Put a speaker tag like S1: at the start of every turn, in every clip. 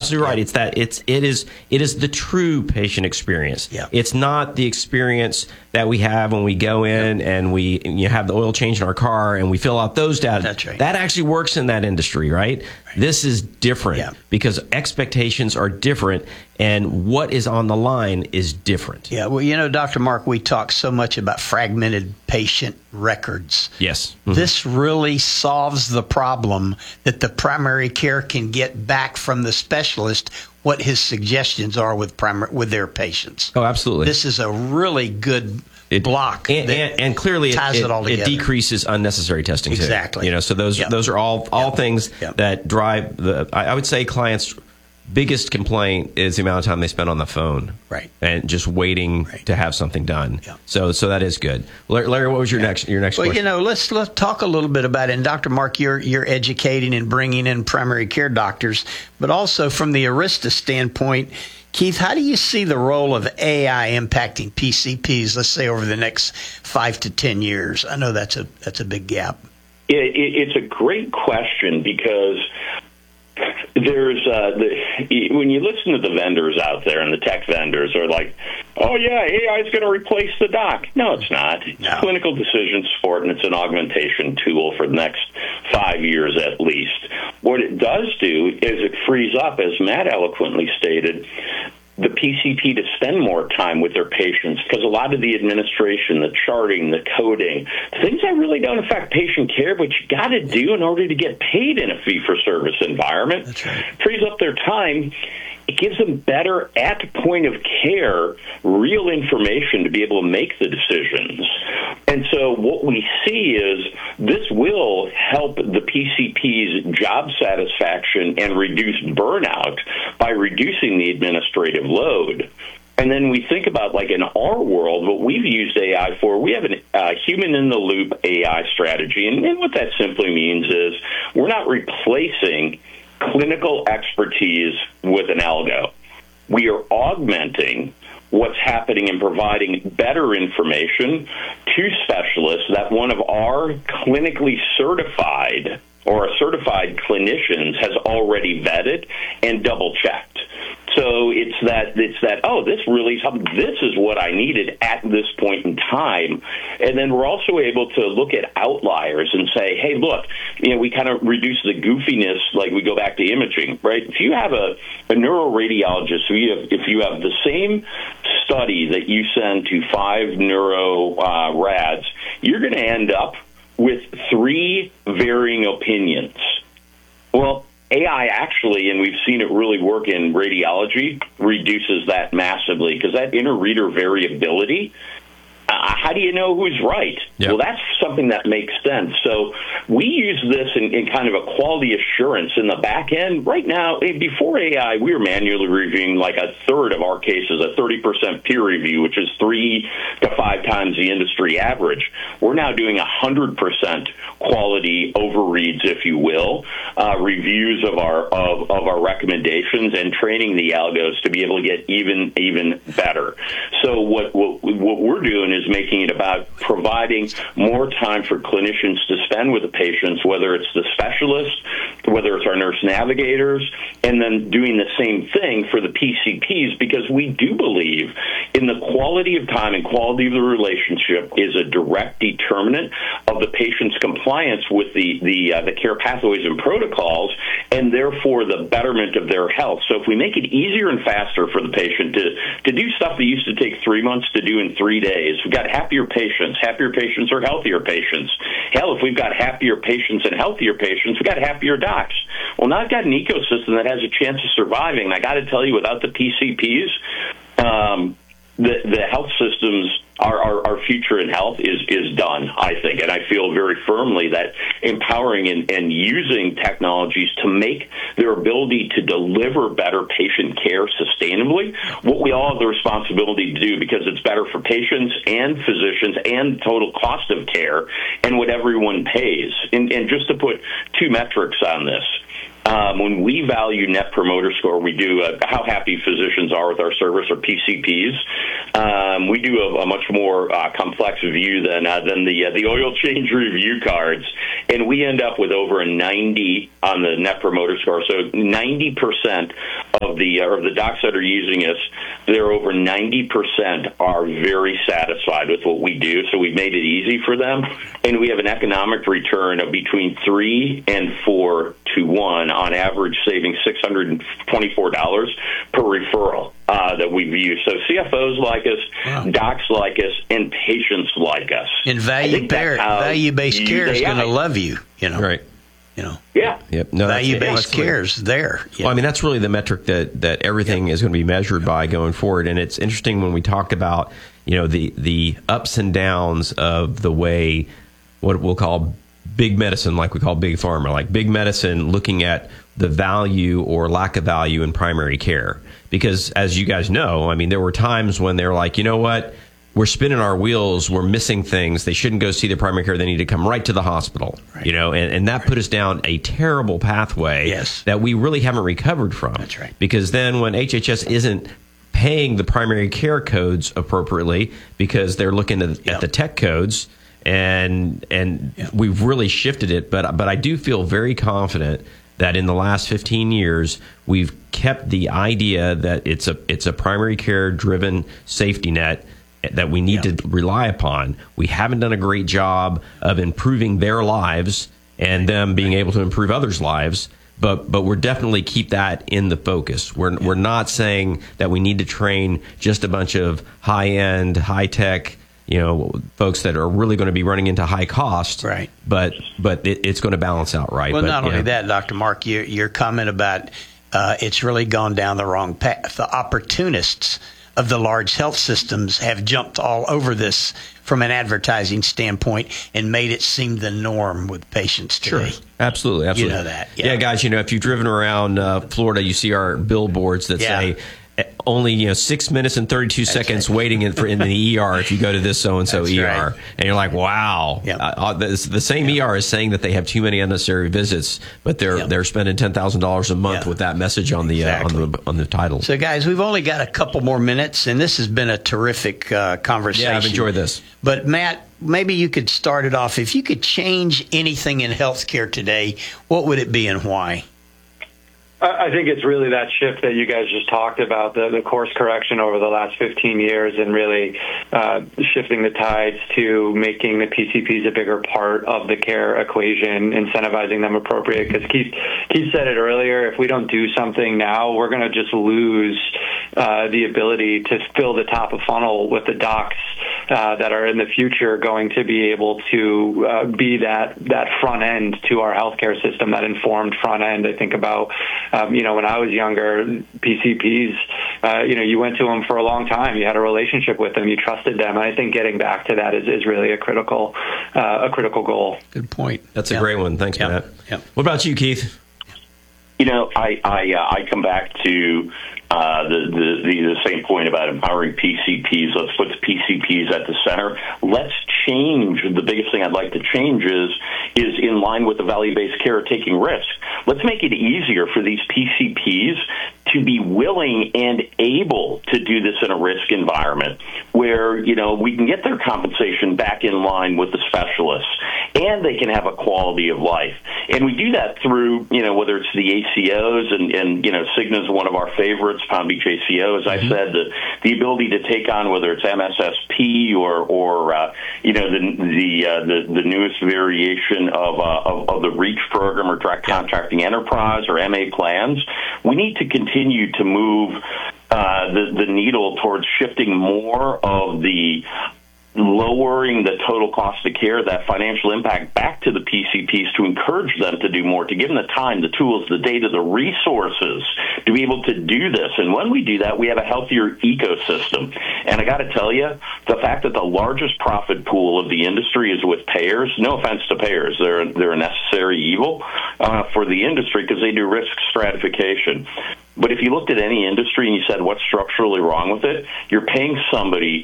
S1: absolutely right. It is the true patient experience.
S2: Yeah.
S1: It's not the experience that we have when we go in and we have the oil change in our car and we fill out those data.
S2: That's right.
S1: That actually works in that industry, right? This is different because expectations are different and what is on the line is different.
S2: Yeah, well, Dr. Mark, we talk so much about fragmented patient records.
S1: Yes.
S2: Mm-hmm. This really solves the problem that the primary care can get back from the specialist what his suggestions are with their patients.
S1: Oh, absolutely.
S2: This is a really good block.
S1: And clearly it decreases unnecessary testing too.
S2: Exactly.
S1: So those are all things that drive I would say clients' biggest complaint is the amount of time they spend on the phone.
S2: Right.
S1: And just waiting to have something done. Yeah. So that is good. Larry, what was your next question?
S2: Well, let's talk a little bit about it. And Dr. Mark, you're educating and bringing in primary care doctors, but also from the Arista standpoint, Keith, how do you see the role of AI impacting PCPs, let's say over the next 5 to 10 years? I know that's a big gap.
S3: It's a great question because there's when you listen to the vendors out there and the tech vendors are like, oh yeah, AI is going to replace the doc. No, it's not. It's clinical decision support, and it's an augmentation tool for the next 5 years at least. What it does do is it frees up, as Matt eloquently stated, the PCP to spend more time with their patients, because a lot of the administration, the charting, the coding, things that really don't affect patient care, but you got to do in order to get paid in a fee-for-service environment, frees up their time. It gives them better at point of care, real information to be able to make the decisions. And so what we see is this will help the PCP's job satisfaction and reduce burnout by reducing the administrative load. And then we think about, like in our world, what we've used AI for, we have a human-in-the-loop AI strategy. And what that simply means is we're not replacing clinical expertise with an algo. We are augmenting what's happening and providing better information to specialists that one of our clinically certified or a certified clinicians has already vetted and double-checked. So it's that, oh, this really, this is what I needed at this point in time. And then we're also able to look at outliers and say, hey, look, we kind of reduce the goofiness, like we go back to imaging, right? If you have a neuroradiologist, if you have the same study that you send to 5 neuro rads, you're going to end up with 3 varying opinions. Well, AI actually, and we've seen it really work in radiology, reduces that massively, because that inter-reader variability, how do you know who's right? Yep. Well, that's something that makes sense. So we use this in kind of a quality assurance in the back end. Right now, before AI, we were manually reviewing like a third of our cases, a 30% peer review, which is 3 to 5 times the industry average. We're now doing 100% quality overreads, if you will, reviews of our recommendations and training the algos to be able to get even better. So what we're doing is making it about providing more time for clinicians to spend with the patients, whether it's the specialist, whether it's our nurse navigators, and then doing the same thing for the PCPs, because we do believe in the quality of time and quality of the relationship is a direct determinant of the patient's compliance with the care pathways and protocols, and therefore the betterment of their health. So if we make it easier and faster for the patient to do stuff that used to take 3 months to do in 3 days, we've got happier patients. Happier patients are healthier patients. Hell, if we've got happier patients and healthier patients, we've got happier docs. Well, now I've got an ecosystem that has a chance of surviving. And I got to tell you, without the PCPs, the health systems, our future in health is done, I think. And I feel very firmly that empowering and using technologies to make their ability to deliver better patient care sustainably, what we all have the responsibility to do, because it's better for patients and physicians and total cost of care and what everyone pays. And just to put 2 metrics on this, when we value Net Promoter Score, we do how happy physicians are with our service, or PCPs. We do a much more complex view than the oil change review cards, and we end up with over a 90 on the Net Promoter Score. So 90% of the docs that are using us, they're over 90% are very satisfied with what we do. So we've made it easy for them, and we have an economic return of between 3 and 4 to 1 on average, saving $624 per referral that we've used. So CFOs like us, wow, docs like us, and patients like us.
S2: And value-based care is going to love you,
S1: Right.
S3: Yeah.
S1: Yep. No,
S2: value-based care is there.
S1: Well, I mean, that's really the metric that everything is going to be measured by going forward. And it's interesting when we talk about, the ups and downs of the way, what we'll call big medicine, like we call big pharma, like big medicine looking at the value or lack of value in primary care. Because as you guys know, I mean, there were times when they're like, you know what? We're spinning our wheels. We're missing things. They shouldn't go see the primary care. They need to come right to the hospital, right. And that put us down a terrible pathway that we really haven't recovered from.
S2: That's right.
S1: Because then when HHS isn't paying the primary care codes appropriately because they're looking at the tech codes, and we've really shifted it. But I do feel very confident that in the last 15 years, we've kept the idea that it's a primary care driven safety net that we need to rely upon. We haven't done a great job of improving their lives and them being able to improve others' lives, but we're definitely keep that in the focus. We're not saying that we need to train just a bunch of high-end, high-tech, folks that are really going to be running into high cost,
S2: right?
S1: But it's going to balance out, right?
S2: Well, not only that, Dr. Mark, your comment about it's really gone down the wrong path. The opportunists of the large health systems have jumped all over this from an advertising standpoint and made it seem the norm with patients today.
S1: Sure. Absolutely.
S2: You know that.
S1: Yeah, guys, if you've driven around Florida, you see our billboards that say only 6 minutes and 32 seconds waiting in the ER if you go to this so-and-so ER. Right. And you're like, wow. Yep. The same ER is saying that they have too many unnecessary visits, but they're spending $10,000 a month with that message on the on the title.
S2: So, guys, we've only got a couple more minutes, and this has been a terrific conversation.
S1: Yeah, I've enjoyed this.
S2: But, Matt, maybe you could start it off. If you could change anything in healthcare today, what would it be and why?
S4: I think it's really that shift that you guys just talked about, the course correction over the last 15 years and really shifting the tides to making the PCPs a bigger part of the care equation, incentivizing them appropriate. Because Keith said it earlier, if we don't do something now, we're going to just lose the ability to fill the top of funnel with the docs that are in the future going to be able to be that front end to our healthcare system, that informed front end. I think about when I was younger, PCPs, you went to them for a long time. You had a relationship with them. You trusted them. And I think getting back to that is really a critical goal.
S2: Good point.
S1: That's a great one. Thanks, Matt.
S2: Yep.
S1: What about you, Keith?
S3: I come back to the same point about empowering PCPs. Let's put the PCPs at the center. Let's change. The biggest thing I'd like to change is in line with the value-based care, taking risk. Let's make it easier for these PCPs to be willing and able to do this in a risk environment where, we can get their compensation back in line with the specialists and they can have a quality of life. And we do that through, whether it's the ACOs and Cigna's one of our favorites, Palm Beach ACO, as I said, the ability to take on whether it's MSSP or the newest variation of the REACH program or direct contracting enterprise or MA plans. We need to continue to move the needle towards shifting more of the lowering the total cost of care, that financial impact back to the PCPs to encourage them to do more, to give them the time, the tools, the data, the resources to be able to do this. And when we do that, we have a healthier ecosystem. And I got to tell you, the fact that the largest profit pool of the industry is with payers, no offense to payers, they're a necessary evil for the industry because they do risk stratification. But if you looked at any industry and you said, what's structurally wrong with it? You're paying somebody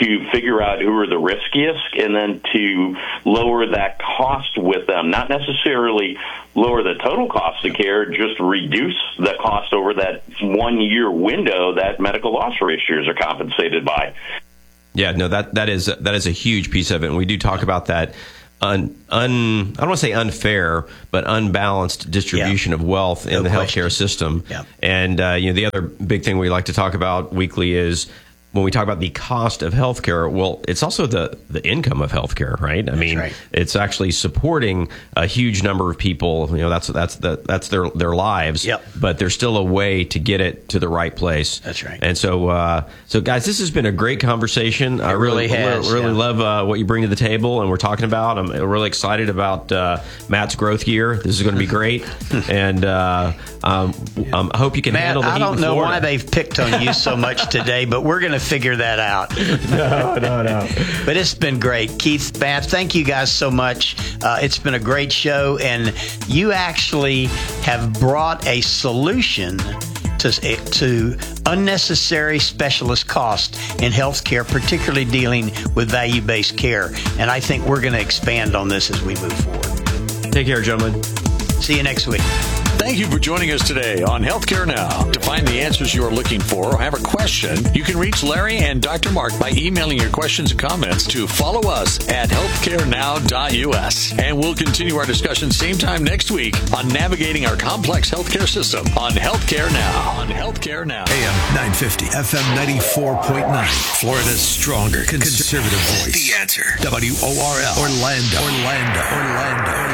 S3: to figure out who are the riskiest and then to lower that cost with them. Not necessarily lower the total cost of care, just reduce the cost over that 1 year window that medical loss ratios are compensated by.
S1: Yeah, no, that is a huge piece of it, and we do talk about that. I don't want to say unfair, but unbalanced distribution of wealth in the healthcare system.
S2: Yeah.
S1: And the other big thing we like to talk about weekly is when we talk about the cost of healthcare. Well, it's also the income of healthcare, right? I mean, it's actually supporting a huge number of people. That's their lives.
S2: Yep.
S1: But there's still a way to get it to the right place.
S2: That's right.
S1: And so guys, this has been a great conversation. I
S2: really
S1: love what you bring to the table and we're talking about. I'm really excited about Matt's growth year. This is going to be great, and I hope you can handle the heat.
S2: I don't know why they've picked on you so much today, but we're going to figure that out.
S1: No.
S2: But it's been great. Keith, Matt, thank you guys so much. It's been a great show, and you actually have brought a solution to unnecessary specialist cost in healthcare, particularly dealing with value-based care. And I think we're going to expand on this as we move forward.
S1: Take care, gentlemen.
S2: See you next week.
S5: Thank you for joining us today on Healthcare Now. To find the answers you are looking for or have a question, you can reach Larry and Dr. Mark by emailing your questions and comments to follow us at healthcarenow.us. And we'll continue our discussion same time next week on navigating our complex healthcare system on Healthcare Now. On Healthcare Now.
S6: AM 950, FM 94.9. Florida's stronger conservative voice. The Answer. WORL. Orlando.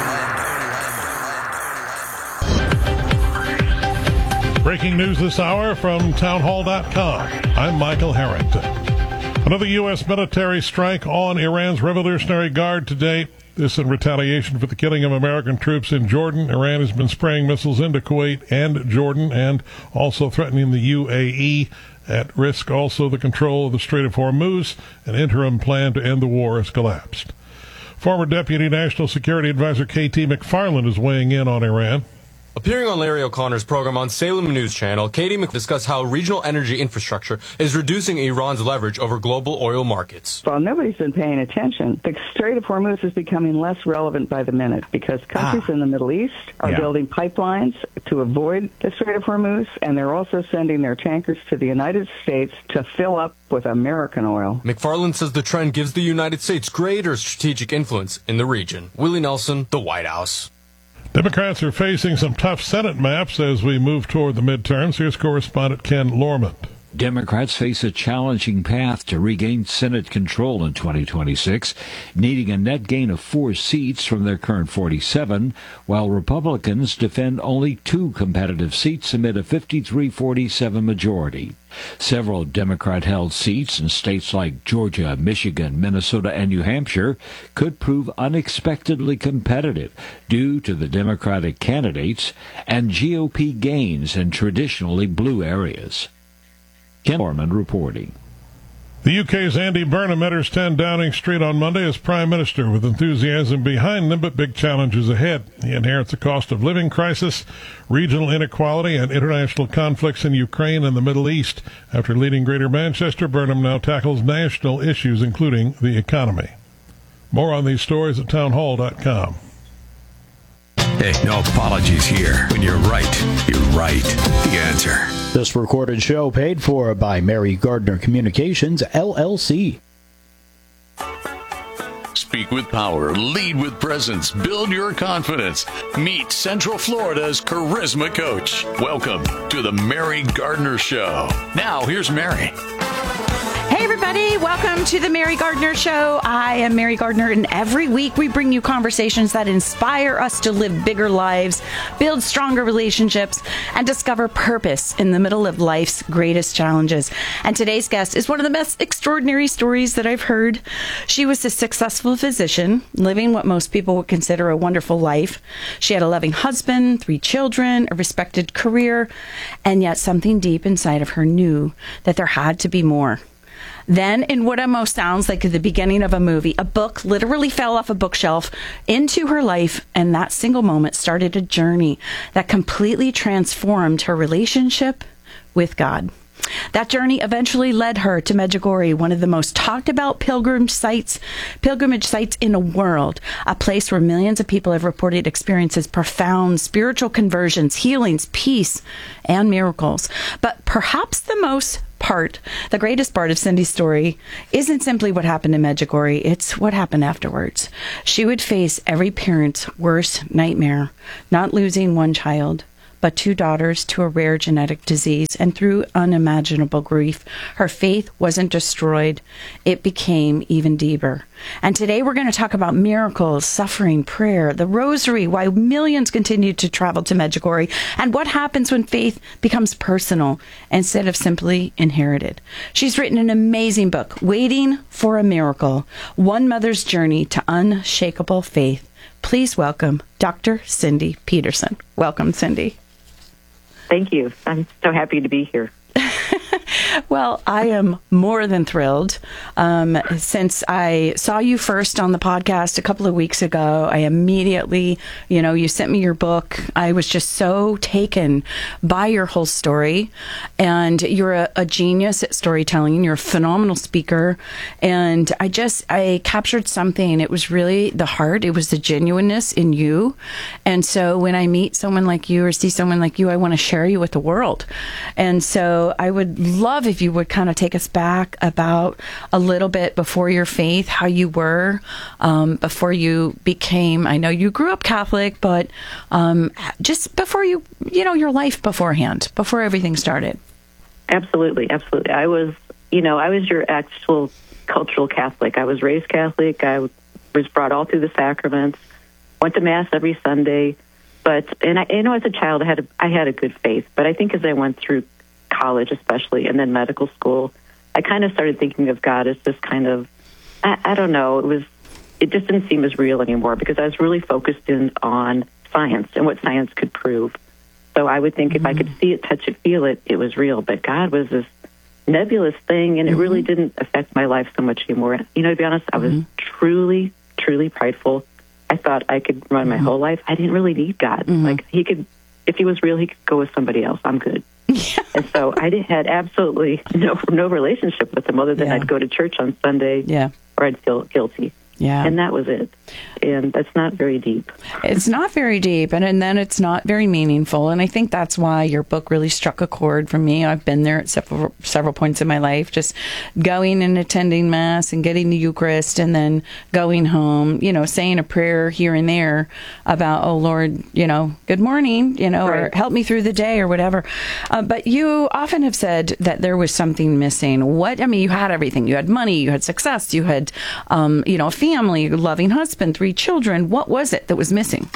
S7: Breaking news this hour from townhall.com. I'm Michael Harrington. Another U.S. military strike on Iran's Revolutionary Guard today. This in retaliation for the killing of American troops in Jordan. Iran has been spraying missiles into Kuwait and Jordan and also threatening the UAE. At risk also the control of the Strait of Hormuz. An interim plan to end the war has collapsed. Former Deputy National Security Advisor K.T. McFarland is weighing in on Iran.
S8: Appearing on Larry O'Connor's program on Salem News Channel, Katie discussed how regional energy infrastructure is reducing Iran's leverage over global oil markets.
S9: Well, nobody's been paying attention. The Strait of Hormuz is becoming less relevant by the minute because countries in the Middle East are building pipelines to avoid the Strait of Hormuz, and they're also sending their tankers to the United States to fill up with American oil.
S8: McFarland says the trend gives the United States greater strategic influence in the region. Willie Nelson, The White House.
S7: Democrats are facing some tough Senate maps as we move toward the midterms. Here's correspondent Ken Lorman.
S10: Democrats face a challenging path to regain Senate control in 2026, needing a net gain of 4 seats from their current 47, while Republicans defend only 2 competitive seats amid a 53-47 majority. Several Democrat-held seats in states like Georgia, Michigan, Minnesota, and New Hampshire could prove unexpectedly competitive due to the Democratic candidates and GOP gains in traditionally blue areas. Ken Norman reporting.
S7: The UK's Andy Burnham enters 10 Downing Street on Monday as Prime Minister, with enthusiasm behind them but big challenges ahead. He inherits a cost of living crisis, regional inequality, and international conflicts in Ukraine and the Middle East. After leading Greater Manchester, Burnham now tackles national issues, including the economy. More on these stories at townhall.com.
S6: Hey, no apologies here. When you're right, you're right. The Answer.
S11: This recorded show paid for by Mary Gardner Communications, LLC.
S5: Speak with power, lead with presence, build your confidence. Meet Central Florida's charisma coach. Welcome to the Mary Gardner Show. Now, here's Mary.
S12: Hey everybody, welcome to the Mary Gardner Show. I am Mary Gardner, and every week we bring you conversations that inspire us to live bigger lives, build stronger relationships, and discover purpose in the middle of life's greatest challenges. And today's guest is one of the most extraordinary stories that I've heard. She was a successful physician, living what most people would consider a wonderful life. She had a loving husband, 3 children, a respected career, and yet something deep inside of her knew that there had to be more. Then, in what almost sounds like the beginning of a movie, a book literally fell off a bookshelf into her life, and that single moment started a journey that completely transformed her relationship with God. That journey eventually led her to Medjugorje, one of the most talked about pilgrimage sites in the world, a place where millions of people have reported experiences profound spiritual conversions, healings, peace, and miracles. But perhaps the greatest part of Cindy's story isn't simply what happened in Medjugorje, it's what happened afterwards. She would face every parent's worst nightmare, not losing one child, but 2 daughters to a rare genetic disease, and through unimaginable grief, her faith wasn't destroyed. It became even deeper. And today we're going to talk about miracles, suffering, prayer, the rosary, why millions continue to travel to Medjugorje, and what happens when faith becomes personal instead of simply inherited. She's written an amazing book, Waiting for a Miracle, One Mother's Journey to Unshakable Faith. Please welcome Dr. Cindy Peterson. Welcome, Cindy.
S13: Thank you. I'm so happy to be here.
S12: Well, I am more than thrilled. Since I saw you first on the podcast a couple of weeks ago, I immediately, you sent me your book. I was just so taken by your whole story. And you're a genius at storytelling. You're a phenomenal speaker. And I captured something. It was really the heart. It was the genuineness in you. And so when I meet someone like you or see someone like you, I want to share you with the world. And so I would love if you would kind of take us back about a little bit before your faith, how you were before you became, I know you grew up Catholic, but just before your life beforehand, before everything started.
S13: Absolutely. I was your actual cultural Catholic. I was raised Catholic. I was brought all through the sacraments, went to Mass every Sunday. As a child, I had a good faith. But I think as I went through college especially, and then medical school, I kind of started thinking of God as this kind of, I don't know, it just didn't seem as real anymore because I was really focused in on science and what science could prove. So I would think if I could see it, touch it, feel it, it was real. But God was this nebulous thing, and it really didn't affect my life so much anymore. To be honest, I was truly, truly prideful. I thought I could run my whole life. I didn't really need God. Like if he was real, he could go with somebody else. I'm good. And so I had absolutely no relationship with him other than I'd go to church on Sunday or I'd feel guilty. Yeah. And that was it. And that's not very deep.
S12: It's not very deep, and then it's not very meaningful. And I think that's why your book really struck a chord for me. I've been there at several points in my life, just going and attending Mass and getting the Eucharist and then going home, saying a prayer here and there about, oh, Lord, good morning, or help me through the day or whatever. But you often have said that there was something missing. You had everything. You had money, you had success, you had, a family, a loving husband, 3 children. What was it that was missing?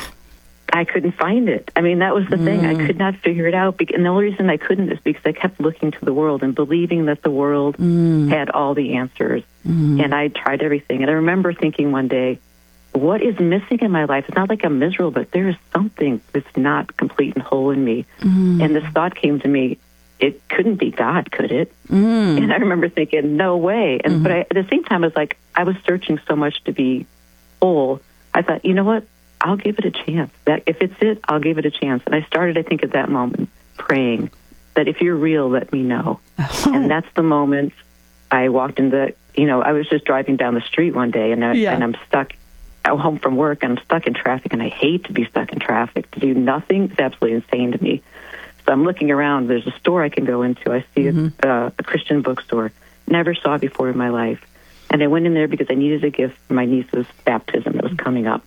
S13: I couldn't find it. That was the thing. I could not figure it out. And the only reason I couldn't is because I kept looking to the world and believing that the world had all the answers. And I tried everything. And I remember thinking one day, what is missing in my life? It's not like I'm miserable, but there is something that's not complete and whole in me. And this thought came to me, it couldn't be God, could it? And I remember thinking, no way. And but at the same time, I was searching so much to be whole. I thought, you know what? I'll give it a chance. That if it's it, I'll give it a chance. And I started, I think, at that moment, praying that if you're real, let me know. And that's the moment I walked into. I was just driving down the street one day, and I'm stuck. I'm home from work, and I'm stuck in traffic, and I hate to be stuck in traffic. To do nothing is absolutely insane to me. So I'm looking around. There's a store I can go into. I see a Christian bookstore. Never saw before in my life. And I went in there because I needed a gift for my niece's baptism that was coming up.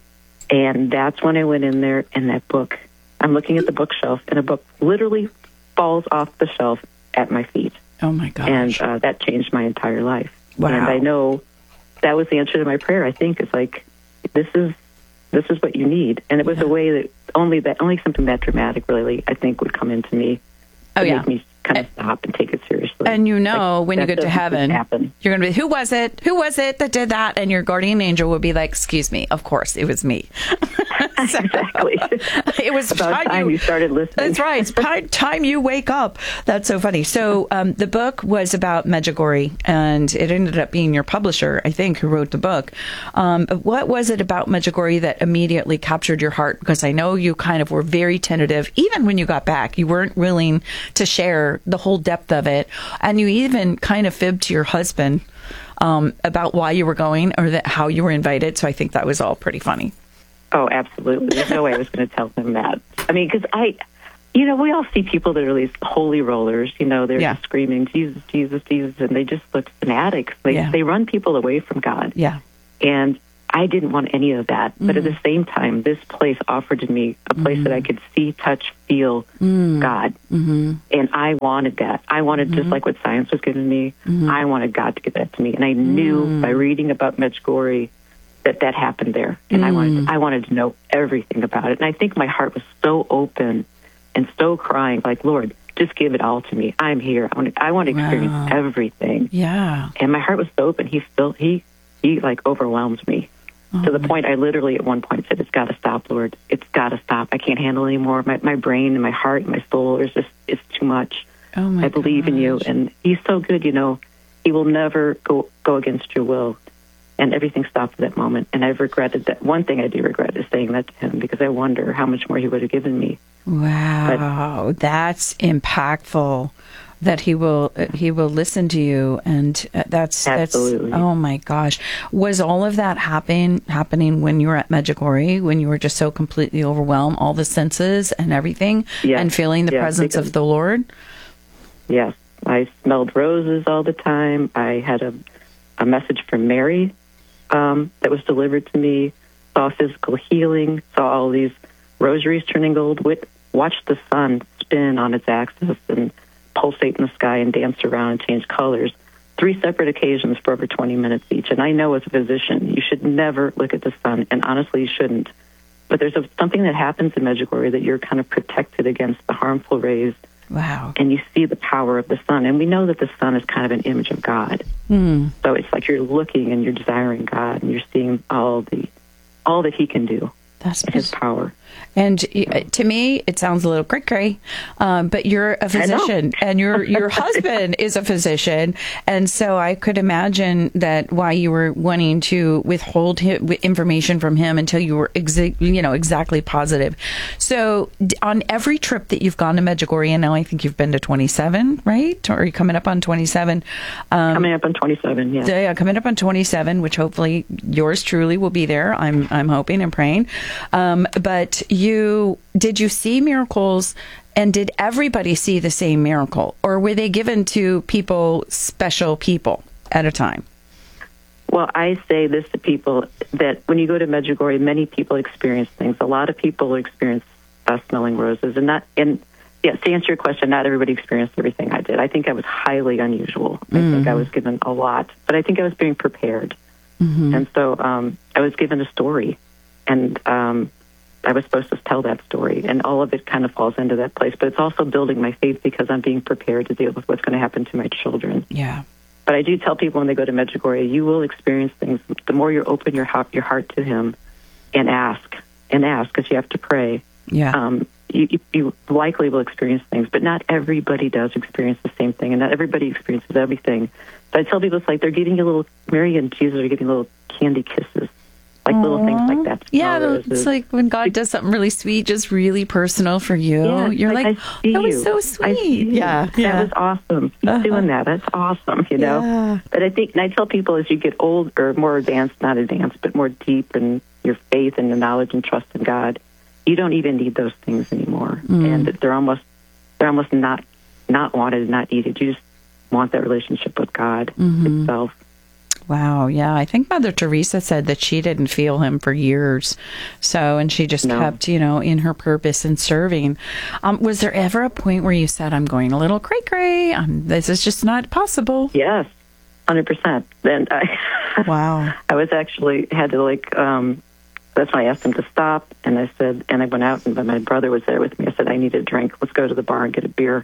S13: And that's when I went in there, and that book, I'm looking at the bookshelf, and a book literally falls off the shelf at my feet.
S12: Oh, my gosh.
S13: And that changed my entire life.
S12: Wow.
S13: And I know that was the answer to my prayer, I think. It's like, this is what you need. And it was a way that only something that dramatic really, I think, would come into me. Make me kind of stop and take it seriously.
S12: And when you get to heaven, you're going to be, who was it? Who was it that did that? And your guardian angel will be like, excuse me, of course, it was me.
S13: Exactly.
S12: It was
S13: about time you started listening.
S12: That's right. It's time you wake up. That's so funny. So the book was about Medjugorje, and it ended up being your publisher, I think, who wrote the book. What was it about Medjugorje that immediately captured your heart? Because I know you kind of were very tentative. Even when you got back, you weren't willing to share the whole depth of it. And you even kind of fibbed to your husband about why you were going or how you were invited. So I think that was all pretty funny.
S13: Oh, absolutely. There's no way I was going to tell them that. I mean, because we all see people that are these holy rollers, they're just screaming, Jesus, Jesus, Jesus, and they just look fanatics. They run people away from God.
S12: Yeah.
S13: And I didn't want any of that. But at the same time, this place offered to me a place that I could see, touch, feel God. And I wanted that. I wanted, just like what science was giving me, I wanted God to give that to me. And I knew by reading about Medjugorje that happened there. And I wanted to know everything about it. And I think my heart was so open and so crying, like, Lord, just give it all to me. I'm here. I want to experience everything.
S12: Yeah.
S13: And my heart was so open. He like overwhelmed me. To the point I literally at one point said, it's got to stop, Lord. It's got to stop. I can't handle it anymore. My brain and my heart and my soul it's too much.
S12: Oh my
S13: I believe in you. And he's so good, He will never go against your will. And everything stopped at that moment. And I've regretted that. One thing I do regret is saying that to him, because I wonder how much more he would have given me.
S12: Wow, that's impactful. That he will listen to you, and
S13: Absolutely.
S12: Oh my gosh, was all of that happening when you were at Medjugorje, when you were just so completely overwhelmed, all the senses and everything, and feeling the presence of the Lord?
S13: Yes, I smelled roses all the time. I had a message from Mary that was delivered to me. Saw physical healing. Saw all these rosaries turning gold. Watched the sun spin on its axis and pulsate in the sky and dance around and change colors. 3 separate occasions for over 20 minutes each. And I know as a physician, you should never look at the sun, and honestly, you shouldn't. But there's something that happens in Medjugorje that you're kind of protected against the harmful rays.
S12: Wow.
S13: And you see the power of the sun. And we know that the sun is kind of an image of God. So it's like you're looking and you're desiring God, and you're seeing all that he can do.
S12: That's
S13: his power.
S12: And to me, it sounds a little cray-cray, but you're a physician, and your husband is a physician, and so I could imagine that why you were wanting to withhold information from him until you were exactly positive. So on every trip that you've gone to Medjugorje, and now I think you've been to 27, right? Or are you coming up on 27?
S13: Coming up on 27, yeah.
S12: Yeah, coming up on 27, which hopefully yours truly will be there. I'm hoping and praying. But did you see miracles, and did everybody see the same miracle, or were they given to special people at a time?
S13: Well, I say this to people, that when you go to Medjugorje, many people experience things. A lot of people experience smelling roses, to answer your question, not everybody experienced everything I did. I think I was highly unusual. I think I was given a lot, but I think I was being prepared. And so I was given a story, and I was supposed to tell that story, and all of it kind of falls into that place. But it's also building my faith, because I'm being prepared to deal with what's going to happen to my children.
S12: Yeah.
S13: But I do tell people when they go to Medjugorje, you will experience things. The more you open your heart to him and ask, because you have to pray, you likely will experience things. But not everybody does experience the same thing, and not everybody experiences everything. So I tell people, it's like they're giving you little, Mary and Jesus are giving little candy kisses. Like little things like that.
S12: Yeah, it's like when God does something really sweet, just really personal for you.
S13: Yeah,
S12: you're like, that was so sweet. Yeah,
S13: that was awesome. Keep doing that. That's awesome,
S12: Yeah.
S13: But I think, and I tell people, as you get older, more advanced, not advanced, but more deep in your faith and the knowledge and trust in God, you don't even need those things anymore. And they're almost not wanted, not needed. You just want that relationship with God itself.
S12: Wow, yeah. I think Mother Teresa said that she didn't feel him for years. And she just kept, in her purpose and serving. Was there ever a point where you said, I'm going a little cray-cray, this is just not possible?
S13: Yes, 100%. Then
S12: wow.
S13: I was actually, had to that's why I asked him to stop, and I said, and I went out, and my brother was there with me. I said, I need a drink. Let's go to the bar and get a beer.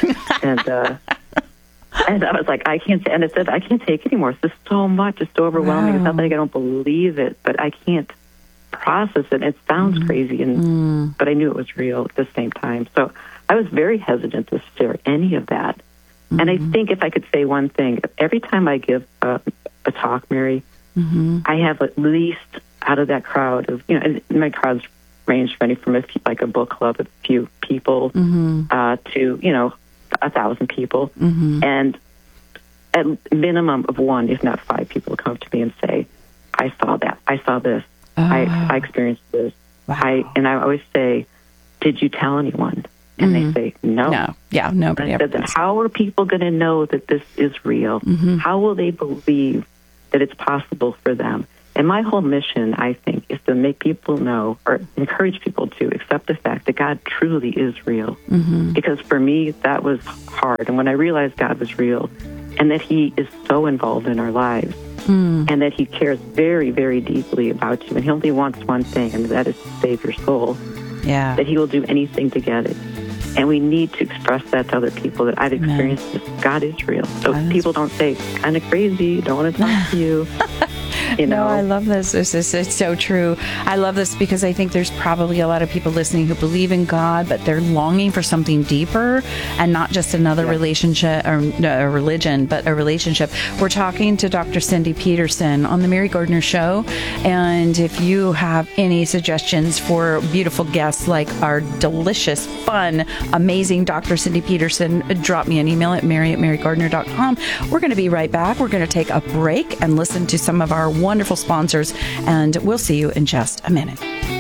S13: And I was like, I can't take anymore. It's just so much. It's so overwhelming. Wow. It's not like I don't believe it, but I can't process it. It sounds crazy, but I knew it was real at the same time. So I was very hesitant to share any of that. And I think if I could say one thing, every time I give a talk, Mary, I have at least out of that crowd of, and my crowds range from a book club of a few people to, 1,000 people. And at minimum of one, if not 5 people come to me and say, I saw that. I saw this. I experienced this.
S12: Wow.
S13: And I always say, did you tell anyone? And they say, no.
S12: No. Yeah, nobody ever
S13: does. How are people going to know that this is real? How will they believe that it's possible for them? And my whole mission, I think, is to make people know or encourage people to accept the fact that God truly is real. Because for me, that was hard. And when I realized God was real and that he is so involved in our lives and that he cares very, very deeply about you, and he only wants one thing, and that is to save your soul, that he will do anything to get it. And we need to express that to other people that I've experienced this. God is real. So people don't say, kind of crazy, don't want to talk to you.
S12: No, I love this. It's so true. I love this because I think there's probably a lot of people listening who believe in God, but they're longing for something deeper and not just another relationship or a religion, but a relationship. We're talking to Dr. Cindy Peterson on the Mary Gardner Show. And if you have any suggestions for beautiful guests like our delicious, fun, amazing Dr. Cindy Peterson, drop me an email at mary@marygardner.com. We're going to be right back. We're going to take a break and listen to some of our wonderful sponsors, and we'll see you in just a minute.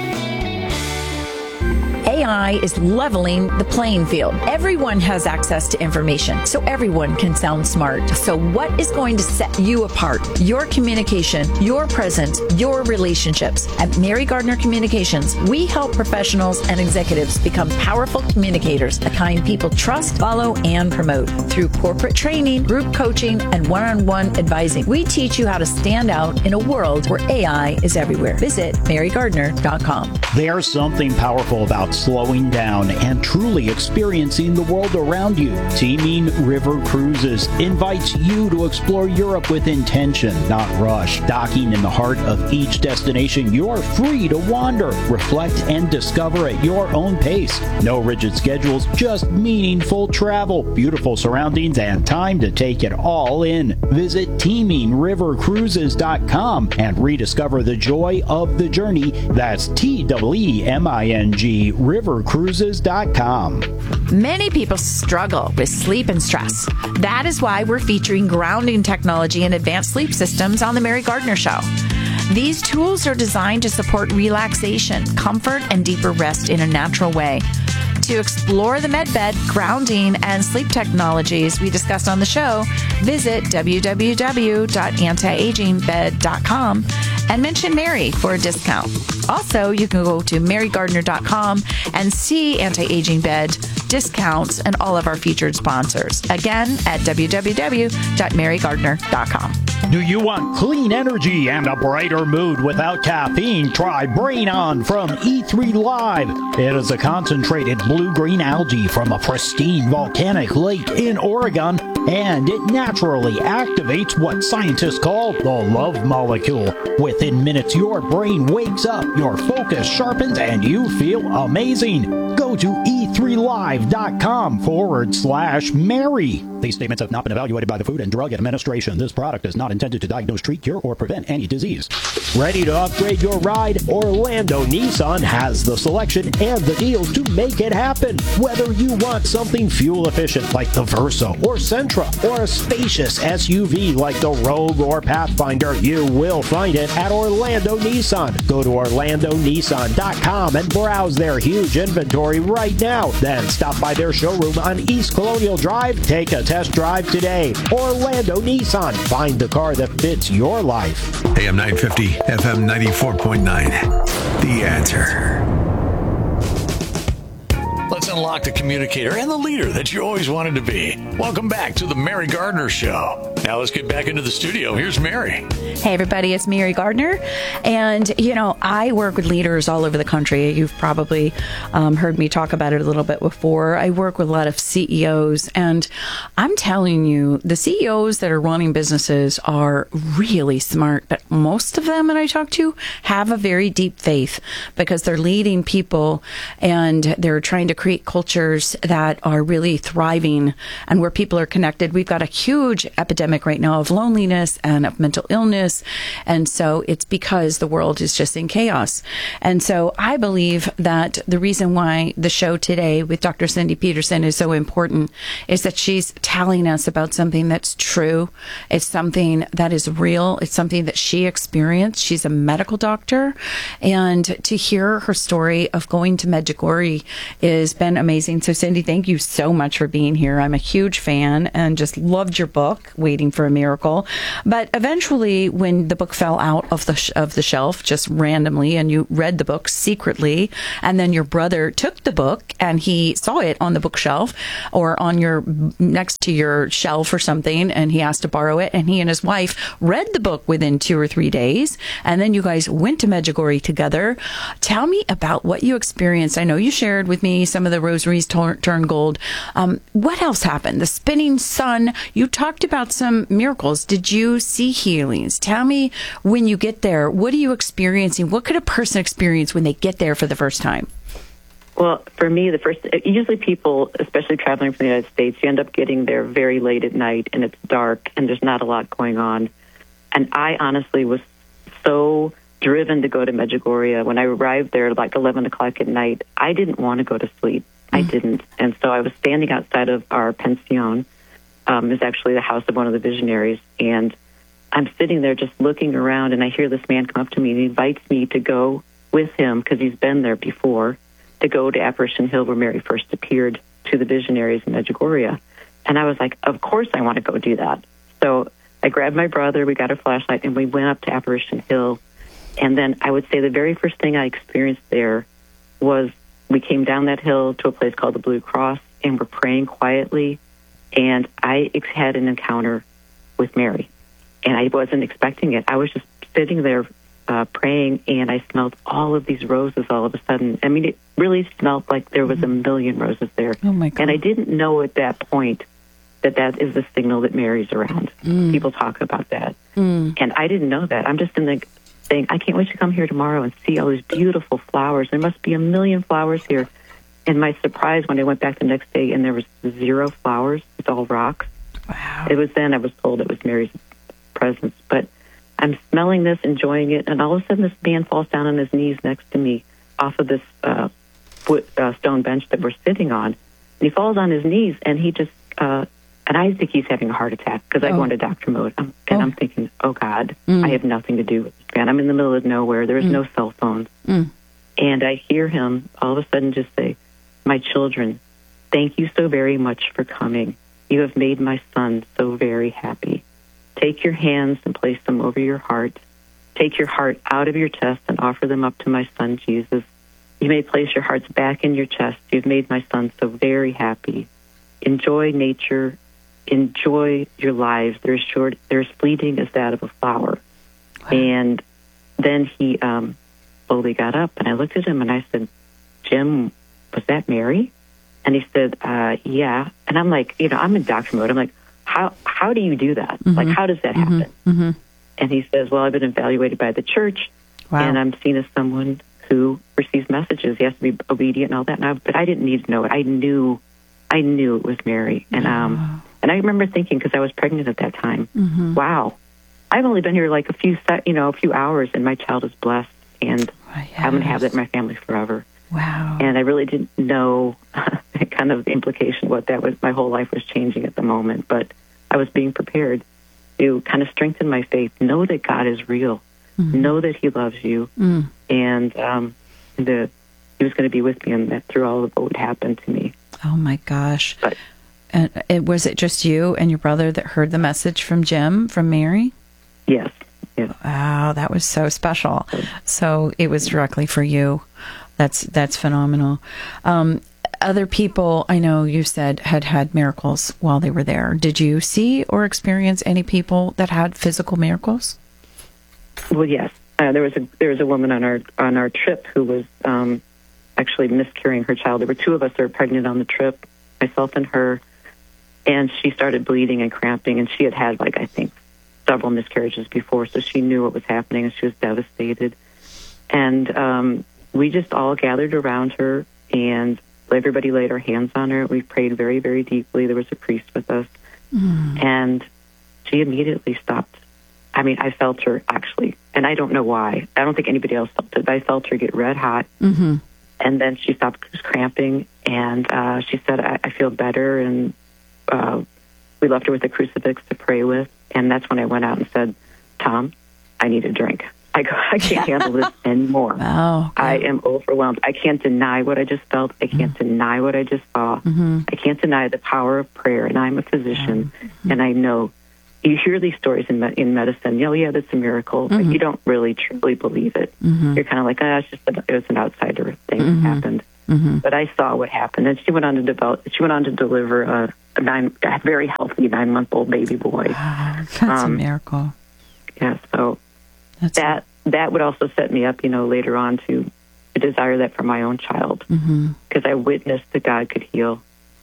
S14: AI is leveling the playing field. Everyone has access to information, so everyone can sound smart. So what is going to set you apart? Your communication, your presence, your relationships. At Mary Gardner Communications, we help professionals and executives become powerful communicators, the kind people trust, follow, and promote. Through corporate training, group coaching, and one-on-one advising, we teach you how to stand out in a world where AI is everywhere. Visit marygardner.com.
S11: There's something powerful about slowing down and truly experiencing the world around you. Teaming River Cruises invites you to explore Europe with intention, not rush. Docking in the heart of each destination, you're free to wander, reflect, and discover at your own pace. No rigid schedules, just meaningful travel, beautiful surroundings, and time to take it all in. Visit teamingrivercruises.com and rediscover the joy of the journey. That's TEEMING rivercruises.com.
S14: Many people struggle with sleep and stress. That is why we're featuring grounding technology and advanced sleep systems on the Mary Gardner Show. These tools are designed to support relaxation, comfort, and deeper rest in a natural way. To explore the MedBed, grounding, and sleep technologies we discussed on the show, visit www.antiagingbed.com and mention Mary for a discount. Also, you can go to marygardner.com and see Anti-Aging Bed discounts and all of our featured sponsors. Again, at www.marygardner.com.
S11: Do you want clean energy and a brighter mood without caffeine? Try Brain On from E3 Live. It is a concentrated blue-green algae from a pristine volcanic lake in Oregon, and it naturally activates what scientists call the love molecule. Within minutes, your brain wakes up, your focus sharpens, and you feel amazing. Go to e3live.com/Mary. These statements have not been evaluated by the Food and Drug Administration. This product is not intended to diagnose, treat, cure, or prevent any disease. Ready to upgrade your ride? Orlando Nissan has the selection and the deals to make it happen. Whether you want something fuel efficient like the Versa or Sentra, or a spacious SUV like the Rogue or Pathfinder, you will find it at Orlando Nissan. Go to orlandonissan.com and browse their huge inventory right now. Then stop by their showroom on East Colonial Drive. Take a test drive today. Orlando Nissan. Find the car that fits your life.
S6: AM 950, FM 94.9. The Answer.
S5: Let's unlock the communicator and the leader that you always wanted to be. Welcome back to the Mary Gardner Show. Now let's get back into the studio. Here's Mary.
S12: Hey, everybody, it's Mary Gardner. And, I work with leaders all over the country. You've probably heard me talk about it a little bit before. I work with a lot of CEOs. And I'm telling you, the CEOs that are running businesses are really smart. But most of them that I talk to have a very deep faith because they're leading people and they're trying to create cultures that are really thriving and where people are connected. We've got a huge epidemic right now of loneliness and of mental illness. And so it's because the world is just in chaos. And so I believe that the reason why the show today with Dr. Cindy Peterson is so important is that she's telling us about something that's true. It's something that is real. It's something that she experienced. She's a medical doctor. And to hear her story of going to Medjugorje has been amazing. So Cindy, thank you so much for being here. I'm a huge fan and just loved your book, Waiting for a Miracle. But eventually, when the book fell out of the shelf just randomly, and you read the book secretly, and then your brother took the book and he saw it on the bookshelf or on your next to your shelf or something, and he asked to borrow it, and he and his wife read the book within 2 or 3 days, and then you guys went to Medjugorje together. Tell me about what you experienced. I know you shared with me some of the rosaries turn gold. What else happened? The spinning sun. You talked about some miracles. Did you see healings? Tell me, when you get there, what are you experiencing? What could a person experience when they get there for the first time?
S13: Well, for me, usually people, especially traveling from the United States, you end up getting there very late at night and it's dark and there's not a lot going on. And I honestly was so driven to go to Medjugorje. When I arrived there at like 11 o'clock at night, I didn't want to go to sleep. I didn't. And so I was standing outside of our pension. It's actually the house of one of the visionaries. And I'm sitting there just looking around, and I hear this man come up to me, and he invites me to go with him, because he's been there before, to go to Apparition Hill where Mary first appeared to the visionaries in Medjugorje. And I was like, of course I want to go do that. So I grabbed my brother, we got a flashlight, and we went up to Apparition Hill. And then I would say the very first thing I experienced there was we came down that hill to a place called the Blue Cross, and we're praying quietly. And I had an encounter with Mary, and I wasn't expecting it. I was just sitting there praying, and I smelled all of these roses all of a sudden. I mean, it really smelled like there was a million roses there.
S12: Oh, my God.
S13: And I didn't know at that point that is the signal that Mary's around. People talk about that. And I didn't know that. I'm just in the saying, I can't wait to come here tomorrow and see all these beautiful flowers. There must be a million flowers here. And my surprise when I went back the next day and there was 0 flowers, it's all rocks.
S12: Wow.
S13: It was then I was told it was Mary's presence. But I'm smelling this, enjoying it, and all of a sudden this man falls down on his knees next to me off of this stone bench that we're sitting on. And he falls on his knees, and he just, and I think he's having a heart attack because I go into doctor mode. I'm thinking, oh, God, I have nothing to do with this man. I'm in the middle of nowhere. There is no cell phones. And I hear him all of a sudden just say, my children, thank you so very much for coming. You have made my son so very happy. Take your hands and place them over your heart. Take your heart out of your chest and offer them up to my son, Jesus. You may place your hearts back in your chest. You've made my son so very happy. Enjoy nature. Enjoy your lives. They're short. They're as fleeting as that of a flower. Wow. And then he slowly got up, and I looked at him, and I said, Jim, was that Mary? And he said, yeah. And I'm like, I'm in doctor mode. I'm like, how do you do that? Like, how does that happen? And he says, well, I've been evaluated by the church, and I'm seen as someone who receives messages. He has to be obedient and all that. But I didn't need to know it. I knew it was Mary. And and I remember thinking, because I was pregnant at that time, wow, I've only been here like a few hours, and my child is blessed, and I'm going to have that in my family forever.
S12: Wow.
S13: And I really didn't know kind of the implication of what that was. My whole life was changing at the moment, but I was being prepared to kind of strengthen my faith, know that God is real, know that he loves you, and that he was going to be with me and that through all of what would happen to me.
S12: Oh, my gosh. And was it just you and your brother that heard the message from Jim, from Mary?
S13: Yes.
S12: Wow, that was so special. So it was directly for you. That's phenomenal. other people, I know you said, had miracles while they were there. Did you see or experience any people that had physical miracles?
S13: Well, yes. There was a woman on our trip who was actually miscarrying her child. There were two of us that were pregnant on the trip, myself and her, and she started bleeding and cramping, and she had like, I think, several miscarriages before, so she knew what was happening, and she was devastated. And we just all gathered around her, and everybody laid our hands on her. We prayed very, very deeply. There was a priest with us, and she immediately stopped. I mean, I felt her, actually, and I don't know why. I don't think anybody else felt it, but I felt her get red hot, and then she stopped cramping, and she said, I feel better, and we left her with a crucifix to pray with. And that's when I went out and said, Tom, I need a drink. I can't handle this anymore.
S12: Wow.
S13: I am overwhelmed. I can't deny what I just felt. I can't deny what I just saw. I can't deny the power of prayer. And I'm a physician, and I know you hear these stories in medicine. Yeah, that's a miracle, but you don't really truly believe it. You're kind of like, it was an outsider thing that happened. But I saw what happened, and she went on to deliver a very healthy 9-month-old baby boy.
S12: That's a miracle.
S13: Yeah, so that would also set me up, later on to desire that for my own child, because I witnessed that God could heal.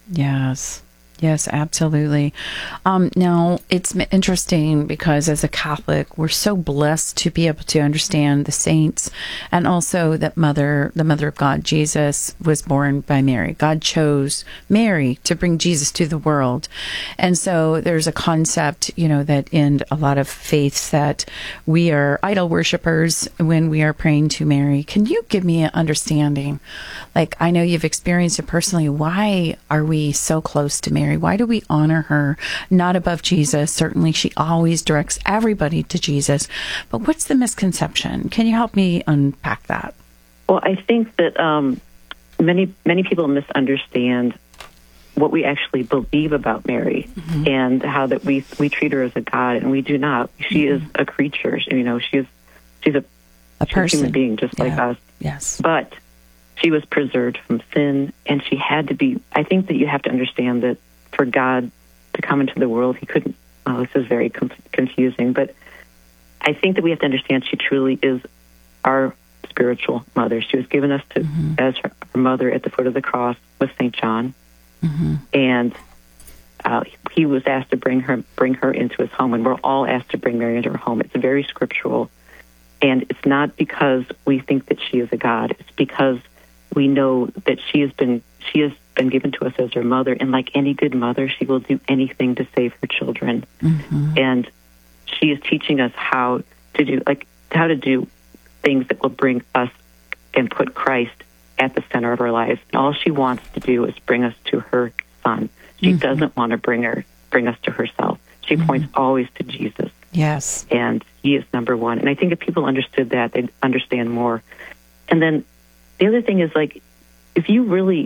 S12: Yes, absolutely. Now, it's interesting because as a Catholic, we're so blessed to be able to understand the saints, and also that the Mother of God, Jesus, was born by Mary. God chose Mary to bring Jesus to the world. And so there's a concept, that in a lot of faiths that we are idol worshipers when we are praying to Mary. Can you give me an understanding? Like, I know you've experienced it personally. Why are we so close to Mary? Why do we honor her? Not above Jesus. Certainly, she always directs everybody to Jesus. But what's the misconception? Can you help me unpack that?
S13: Well, I think that many people misunderstand what we actually believe about Mary, and how that we treat her as a god, and we do not. She is a creature. She's a human being just like us.
S12: Yes,
S13: but she was preserved from sin, and she had to be. I think that you have to understand that for God to come into the world, he couldn't. Oh, this is very confusing, but I think that we have to understand she truly is our spiritual mother. She was given us to as her mother at the foot of the cross with St. John, and he was asked to bring her into his home, and we're all asked to bring Mary into our home. It's very scriptural, and it's not because we think that she is a god. It's because we know that she has been given to us as her mother, and like any good mother, she will do anything to save her children. And she is teaching us how to do things that will bring us and put Christ at the center of our lives. And all she wants to do is bring us to her Son. She doesn't want to bring us to herself. She points always to Jesus.
S12: Yes,
S13: and he is number one. And I think if people understood that, they'd understand more. And then the other thing is, like, if you really,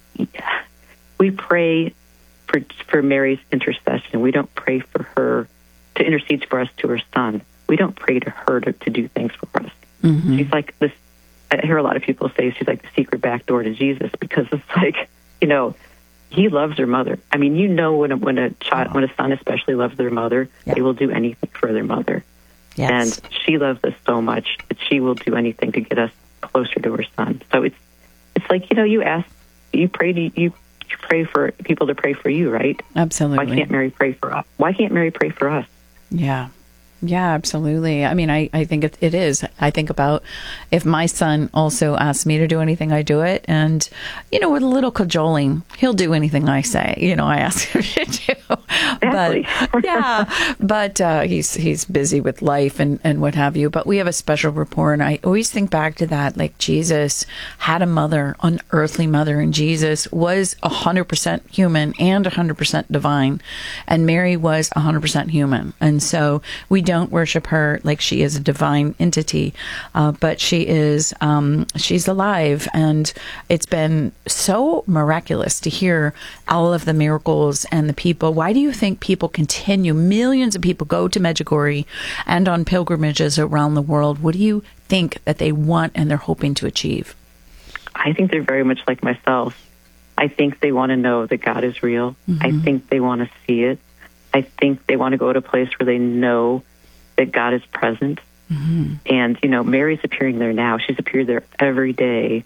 S13: we pray for Mary's intercession. We don't pray for her to intercede for us to her Son. We don't pray to her to do things for us. She's like this. I hear a lot of people say she's like the secret back door to Jesus, because it's like, he loves her mother. I mean, when a child, when a son especially loves their mother, they will do anything for their mother.
S12: Yes.
S13: And she loves us so much that she will do anything to get us closer to her Son. So it's like, you pray for people to pray for you, right?
S12: Absolutely.
S13: Why can't Mary pray for us? Why can't Mary pray for us?
S12: Yeah, absolutely. I mean, I think it is. I think about if my son also asks me to do anything, I do it. And, with a little cajoling, he'll do anything I say, I ask him to do.
S13: Exactly.
S12: But he's busy with life and what have you. But we have a special rapport. And I always think back to that, like Jesus had a mother, an earthly mother, and Jesus was 100% human and 100% divine. And Mary was 100% human. And so we don't worship her like she is a divine entity, but she is, she's alive, and it's been so miraculous to hear all of the miracles and the people. Why do you think people continue? Millions of people go to Medjugorje and on pilgrimages around the world. What do you think that they want and they're hoping to achieve?
S13: I think they're very much like myself. I think they want to know that God is real.
S12: Mm-hmm.
S13: I think they want to see it. I think they want to go to a place where they know that God is present.
S12: Mm-hmm.
S13: And, Mary's appearing there now. She's appeared there every day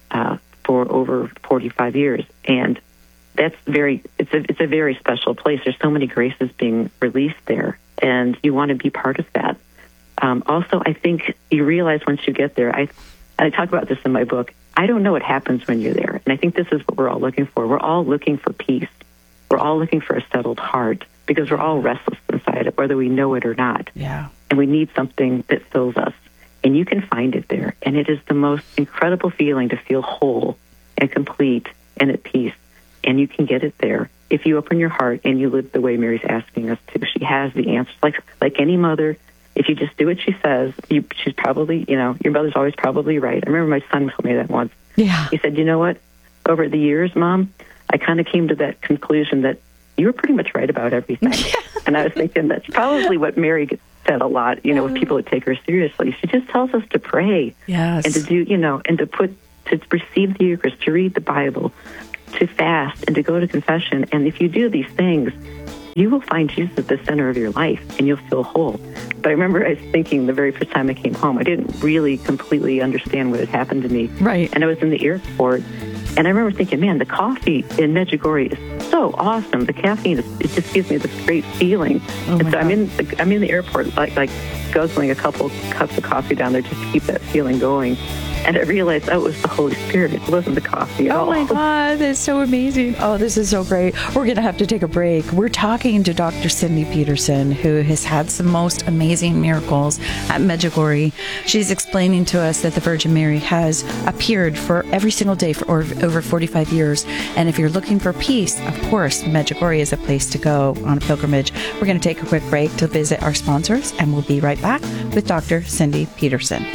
S13: for over 45 years. And that's it's a very special place. There's so many graces being released there, and you want to be part of that. Also, I think you realize once you get there, I talk about this in my book, I don't know what happens when you're there. And I think this is what we're all looking for. We're all looking for peace. We're all looking for a settled heart because we're all restless inside it, whether we know it or not.
S12: Yeah.
S13: And we need something that fills us. And you can find it there. And it is the most incredible feeling to feel whole and complete and at peace. And you can get it there if you open your heart and you live the way Mary's asking us to. She has the answers. Like any mother, if you just do what she says, she's probably, your mother's always probably right. I remember my son told me that once.
S12: Yeah.
S13: He said, you know what? Over the years, Mom, I kind of came to that conclusion that you were pretty much right about everything. And I was thinking that's probably what Mary said a lot, with people that take her seriously. She just tells us to pray.
S12: Yes.
S13: And to do, and to receive the Eucharist, to read the Bible, to fast, and to go to confession. And if you do these things, you will find Jesus at the center of your life, and you'll feel whole. But I remember I was thinking the very first time I came home, I didn't really completely understand what had happened to me.
S12: Right.
S13: And I was in the airport, and I remember thinking, man, the coffee in Medjugorje is so awesome. The caffeine, it just gives me this great feeling.
S12: Oh
S13: and so I'm in the airport, like guzzling a couple cups of coffee down there just to keep that feeling going. And I realized, it was the Holy Spirit. It wasn't the coffee at all.
S12: Oh, my God. That's so amazing. Oh, this is so great. We're going to have to take a break. We're talking to Dr. Cindy Peterson, who has had some most amazing miracles at Medjugorje. She's explaining to us that the Virgin Mary has appeared for every single day for over 45 years. And if you're looking for peace, of course, Medjugorje is a place to go on a pilgrimage. We're going to take a quick break to visit our sponsors, and we'll be right back with Dr. Cindy Peterson.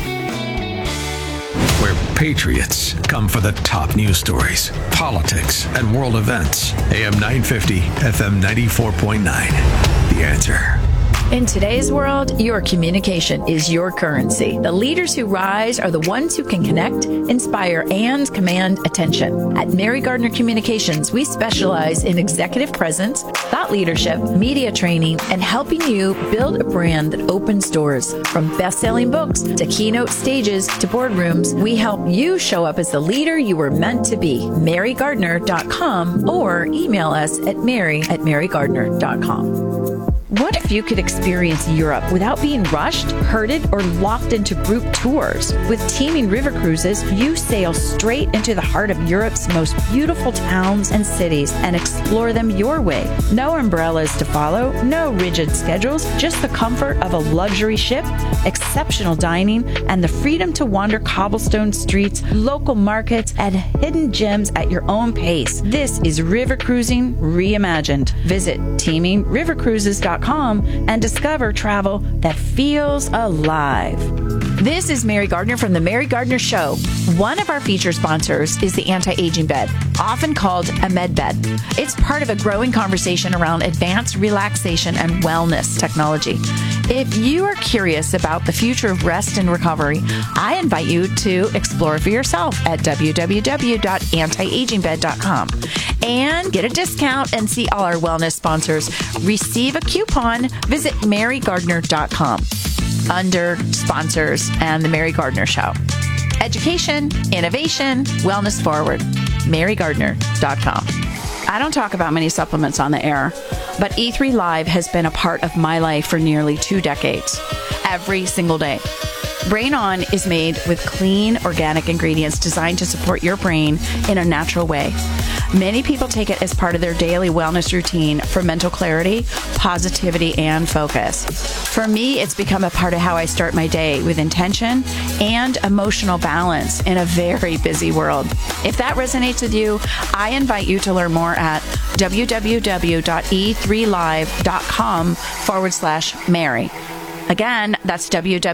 S6: Where patriots come for the top news stories, politics, and world events. AM 950, FM 94.9. The Answer.
S14: In today's world, your communication is your currency. The leaders who rise are the ones who can connect, inspire, and command attention. At Mary Gardner Communications, we specialize in executive presence, thought leadership, media training, and helping you build a brand that opens doors. From best-selling books to keynote stages to boardrooms, we help you show up as the leader you were meant to be. MaryGardner.com or email us at mary@marygardner.com. What if you could experience Europe without being rushed, herded, or locked into group tours? With Teaming River Cruises, you sail straight into the heart of Europe's most beautiful towns and cities and explore them your way. No umbrellas to follow, no rigid schedules, just the comfort of a luxury ship, exceptional dining, and the freedom to wander cobblestone streets, local markets, and hidden gems at your own pace. This is river cruising reimagined. Visit teamingrivercruises.com and discover travel that feels alive. This is Mary Gardner from The Mary Gardner Show. One of our feature sponsors is the anti-aging bed, often called a med bed. It's part of a growing conversation around advanced relaxation and wellness technology. If you are curious about the future of rest and recovery, I invite you to explore for yourself at www.antiagingbed.com and get a discount and see all our wellness sponsors. Receive a coupon. Visit marygardner.com under sponsors and The Mary Gardner Show. Education, innovation, wellness forward. marygardner.com.
S12: I don't talk about many supplements on the air, but E3 Live has been a part of my life for nearly 2 decades. Every single day. Brain On is made with clean, organic ingredients designed to support your brain in a natural way. Many people take it as part of their daily wellness routine for mental clarity, positivity, and focus. For me, it's become a part of how I start my day with intention and emotional balance in a very busy world. If that resonates with you, I invite you to learn more at www.e3live.com/Mary. Again, that's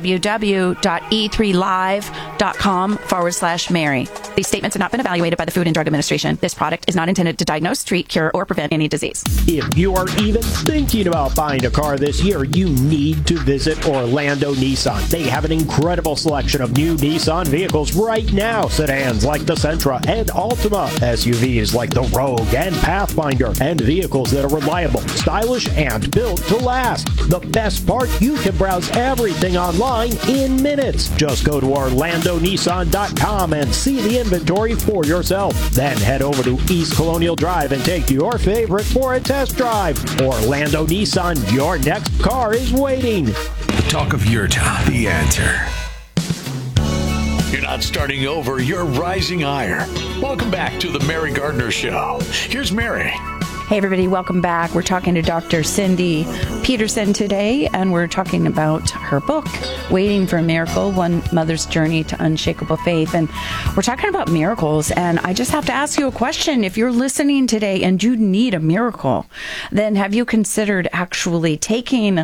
S12: www.e3live.com/Mary. These statements have not been evaluated by the Food and Drug Administration. This product is not intended to diagnose, treat, cure, or prevent any disease.
S11: If you are even thinking about buying a car this year, you need to visit Orlando Nissan. They have an incredible selection of new Nissan vehicles right now. Sedans like the Sentra and Altima, SUVs like the Rogue and Pathfinder, and vehicles that are reliable, stylish, and built to last. The best part, you can browse everything online in minutes. Just go to OrlandoNissan.com and see the inventory for yourself. Then head over to East Colonial Drive and take your favorite for a test drive. Orlando Nissan, your next car is waiting.
S6: The talk of your town, The Answer.
S5: You're not starting over, you're rising higher. Welcome back to the Mary Gardner Show. Here's Mary.
S12: Hey, everybody, welcome back. We're talking to Dr. Cindy Peterson today, and we're talking about her book, Waiting for a Miracle, One Mother's Journey to Unshakable Faith. And we're talking about miracles, and I just have to ask you a question. If you're listening today and you need a miracle, then have you considered actually taking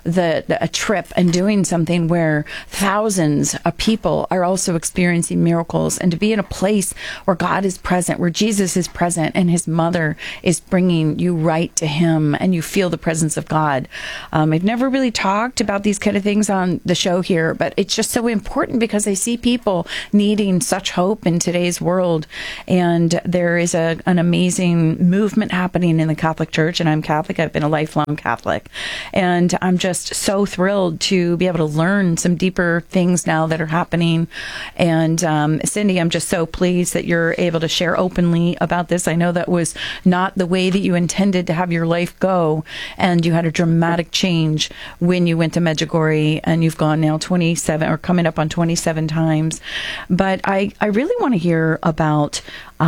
S12: a trip and doing something where thousands of people are also experiencing miracles, and to be in a place where God is present, where Jesus is present, and his mother is bringing you right to him, and you feel the presence of God. I've never really talked about these kind of things on the show here, but it's just so important because I see people needing such hope in today's world. And there is an amazing movement happening in the Catholic Church, and I'm Catholic. I've been a lifelong Catholic, and I'm just so thrilled to be able to learn some deeper things now that are happening. And Cindy, I'm just so pleased that you're able to share openly about this. I know that was not the way that you intended to have your life go, and you had a dramatic change when you went to Medjugorje, and you've gone now 27 or coming up on 27 times. But I really want to hear about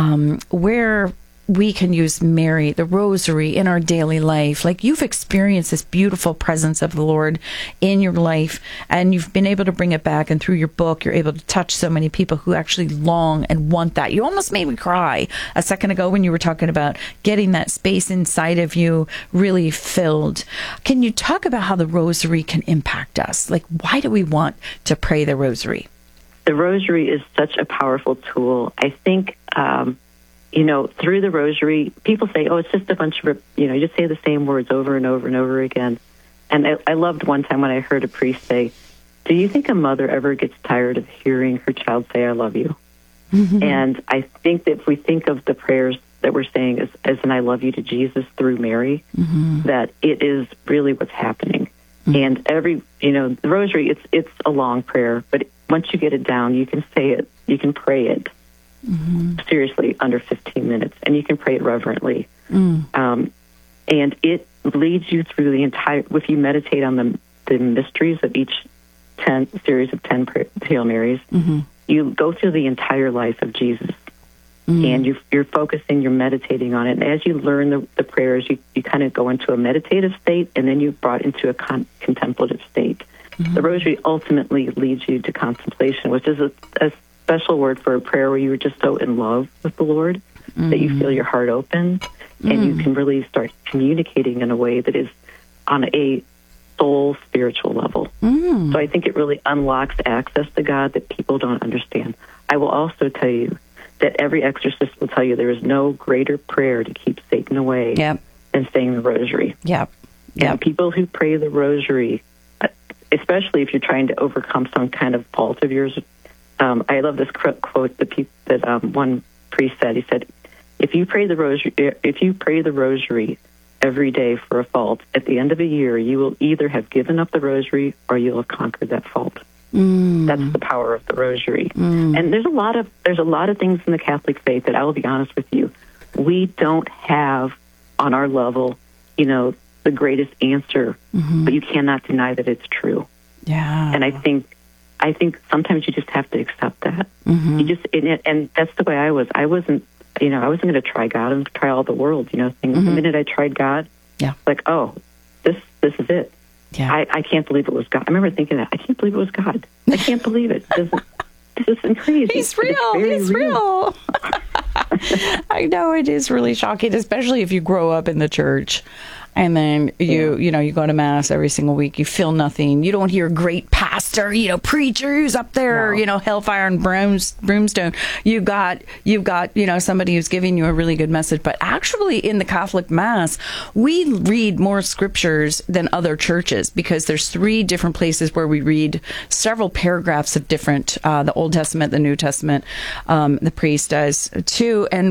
S12: where we can use Mary, the rosary, in our daily life. Like, you've experienced this beautiful presence of the Lord in your life, and you've been able to bring it back. And through your book, you're able to touch so many people who actually long and want that. You almost made me cry a second ago when you were talking about getting that space inside of you really filled. Can you talk about how the rosary can impact us? Like, why do we want to pray the rosary?
S13: The rosary is such a powerful tool. I think, through the rosary, people say, oh, it's just a bunch of, you just say the same words over and over and over again. And I loved one time when I heard a priest say, do you think a mother ever gets tired of hearing her child say, I love you? Mm-hmm. And I think that if we think of the prayers that we're saying as an I love you to Jesus through Mary, mm-hmm. that it is really what's happening. Mm-hmm. And the rosary, it's a long prayer, but once you get it down, you can say it, you can pray it. Mm-hmm. Seriously, under 15 minutes, and you can pray it reverently. And it leads you through the entire, if you meditate on the mysteries of each series of 10 Hail Marys, mm-hmm. you go through the entire life of Jesus. Mm-hmm. And you're focusing, you're meditating on it. And as you learn the prayers, you kind of go into a meditative state, and then you're brought into a contemplative state. Mm-hmm. The rosary ultimately leads you to contemplation, which is a special word for a prayer where you were just so in love with the Lord that you feel your heart open, and you can really start communicating in a way that is on a soul spiritual level. So I think it really unlocks access to God that people don't understand. I will also tell you that every exorcist will tell you there is no greater prayer to keep Satan away than saying the rosary. And people who pray the rosary, especially if you're trying to overcome some kind of fault of yours, I love this quote that one priest said. He said, "If you pray the rosary every day for a fault, at the end of a year, you will either have given up the rosary or you'll have conquered that fault." That's the power of the rosary. And there's a lot of things in the Catholic faith that I will be honest with you, we don't have on our level, the greatest answer, but you cannot deny that it's true. Yeah. And I think sometimes you just have to accept that. You just, and that's the way I was. I wasn't going to try God and try all the world, things. The minute I tried God, like, oh, this is it. Yeah. I can't believe it was God. I remember thinking that. I can't believe it was God. I can't believe it. This is crazy.
S12: He's real. He's real. I know, it is really shocking, especially if you grow up in the church. And then you go to mass every single week. You feel nothing. You don't hear great pastor, preacher who's up there, hellfire and brimstone. You've got somebody who's giving you a really good message. But actually, in the Catholic Mass, we read more scriptures than other churches because there's 3 different places where we read several paragraphs of different, the Old Testament, the New Testament, the priest does too, and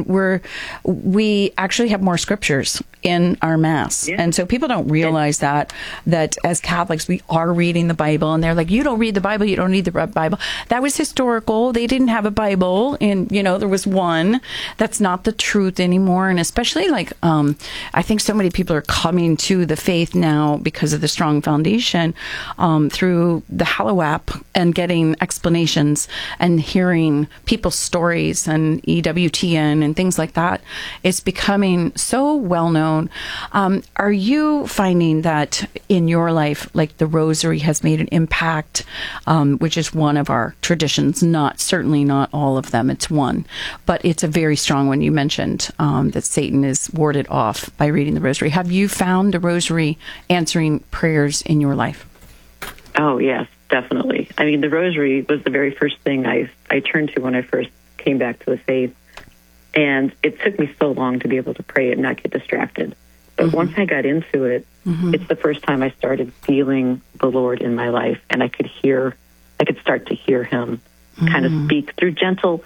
S12: we actually have more scriptures in our Mass. And so people don't realize that as Catholics, we are reading the Bible, and they're like, you don't read the Bible, you don't read the Bible. That was historical. They didn't have a Bible, and, there was one. That's not the truth anymore. And especially I think so many people are coming to the faith now because of the Strong Foundation through the Hallow app and getting explanations and hearing people's stories and EWTN and things like that. It's becoming so well known. Are you finding that in your life, like the Rosary has made an impact, which is one of our traditions, certainly not all of them, it's one, but it's a very strong one. You mentioned that Satan is warded off by reading the Rosary. Have you found the Rosary answering prayers in your life?
S13: Oh, yes, definitely. I mean, the Rosary was the very first thing I turned to when I first came back to the faith. And it took me so long to be able to pray it and not get distracted. But once I got into it, it's the first time I started feeling the Lord in my life. And I could start to hear him kind of speak through gentle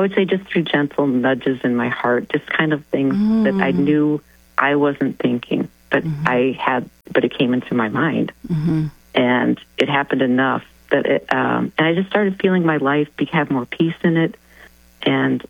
S13: nudges in my heart, just kind of things that I knew I wasn't thinking, but but it came into my mind. And it happened enough that and I just started feeling my life have more peace in it. And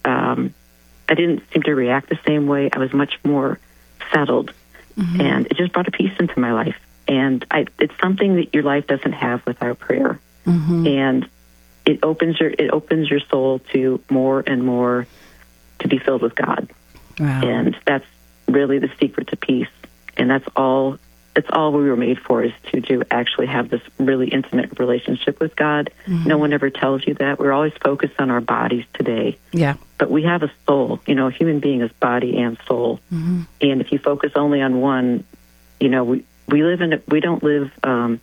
S13: I didn't seem to react the same way. I was much more settled. And it just brought a peace into my life. And it's something that your life doesn't have without prayer. And it opens your soul to more and more to be filled with God. Wow. And that's really the secret to peace. And that's all we were made for, is to actually have this really intimate relationship with God. No one ever tells you that. We're always focused on our bodies today. Yeah. But we have a soul. A human being is body and soul. And if you focus only on one, we don't live,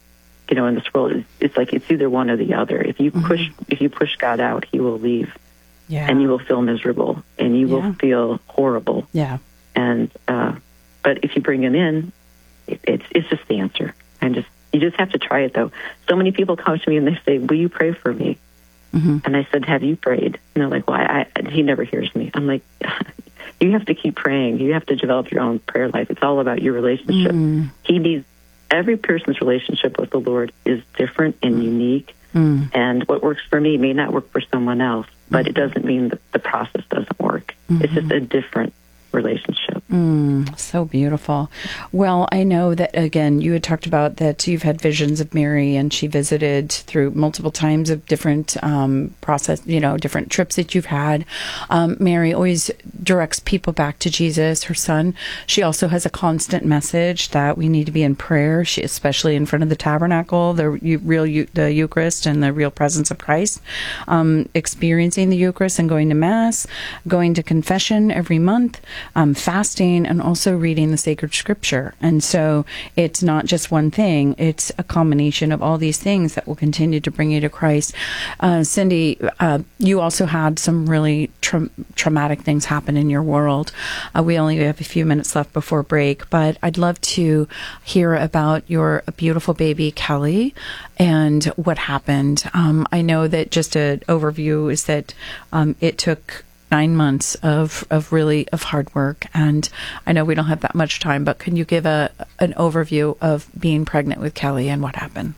S13: in this world. It's like it's either one or the other. If you push God out, he will leave. Yeah. And you will feel miserable and you will feel horrible. Yeah. And but if you bring him in, it's just the answer. You just have to try it, though. So many people come to me and they say, "Will you pray for me?" And I said, "Have you prayed?" And they're like, "Well, he never hears me." I'm like, you have to keep praying. You have to develop your own prayer life. It's all about your relationship. Every person's relationship with the Lord is different and unique. And what works for me may not work for someone else, but it doesn't mean that the process doesn't work. It's just a different relationship.
S12: So beautiful. Well, I know that, again, you had talked about that you've had visions of Mary, and she visited through multiple times of different different trips that you've had. Mary always directs people back to Jesus, her son. She also has a constant message that we need to be in prayer, especially in front of the tabernacle, the Eucharist and the real presence of Christ, experiencing the Eucharist and going to Mass, going to confession every month, fasting, and also reading the sacred scripture. And so it's not just one thing, it's a combination of all these things that will continue to bring you to Christ. Cindy, you also had some really traumatic things happen in your world. We only have a few minutes left before break, but I'd love to hear about your beautiful baby, Kelly, and what happened. I know that just an overview is that it took 9 months of hard work, and I know we don't have that much time, but can you give an overview of being pregnant with Kelly and what happened?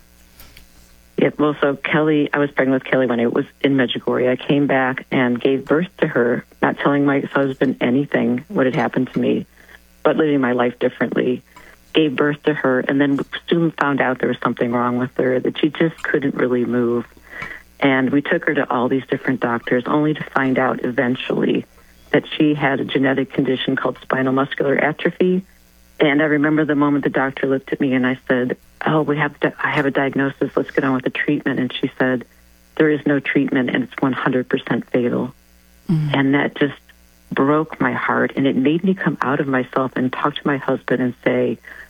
S13: Yeah, well, so Kelly, I was pregnant with Kelly when it was in Medjugorje. I came back and gave birth to her, not telling my husband anything what had happened to me, but living my life differently. Gave birth to her, and then soon found out there was something wrong with her, that she just couldn't really move. And we took her to all these different doctors, only to find out eventually that she had a genetic condition called spinal muscular atrophy. And I remember the moment the doctor looked at me and I said, "Oh, I have a diagnosis. Let's get on with the treatment." And she said, "There is no treatment, and it's 100% fatal." And that just broke my heart, and it made me come out of myself and talk to my husband and say,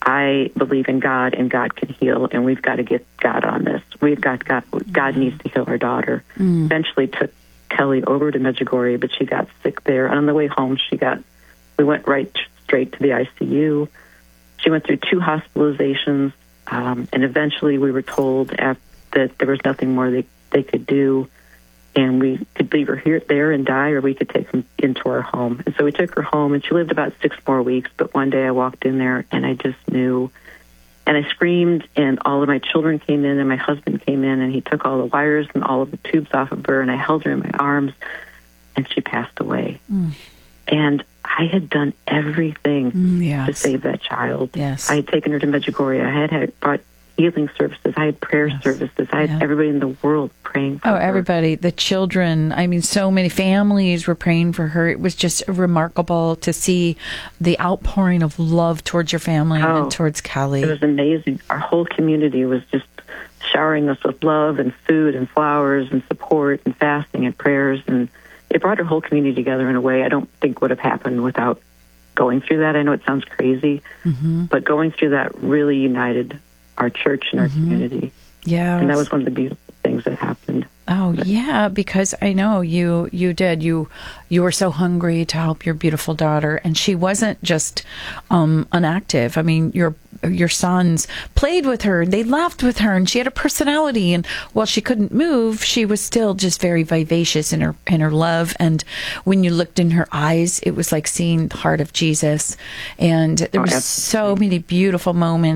S13: I believe in God, and God can heal, and we've got to get God on this. We've got God. God needs to heal our daughter. Eventually took Kelly over to Medjugorje, but she got sick there. And on the way home, we went straight to the ICU. She went through 2 hospitalizations, and eventually we were told that there was nothing more they could do, and we could leave her there and die, or we could take her into our home. And so we took her home, and she lived about 6 more weeks. But one day I walked in there, and I just knew. And I screamed, and all of my children came in, and my husband came in, and he took all the wires and all of the tubes off of her, and I held her in my arms, and she passed away. And I had done everything to save that child.
S12: Yes.
S13: I had taken her to Medjugorje. I had brought healing services. I had prayer services. I had everybody in the world praying for her.
S12: Everybody, the children. I mean, so many families were praying for her. It was just remarkable to see the outpouring of love towards your family and towards Kelly.
S13: It was amazing. Our whole community was just showering us with love and food and flowers and support and fasting and prayers. And it brought our whole community together in a way I don't think would have happened without going through that. I know it sounds crazy, but going through that really united our church and our community.
S12: Yeah.
S13: And that was one of the beautiful things that happened.
S12: Oh, yeah, because I know you did. You were so hungry to help your beautiful daughter, and she wasn't just inactive. I mean, your sons played with her, and they laughed with her, and she had a personality. And while she couldn't move, she was still just very vivacious in her love. And when you looked in her eyes, it was like seeing the heart of Jesus. And there were so many beautiful moments.